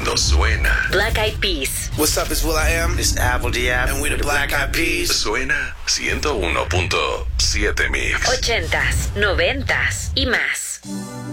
cuando suena. Black Eyed Peas. What's up, it's will.i.am. It's Apple D.App. And we're the Black Eyed Peas. Suena 101.7 Mix. 80s, 90s y más.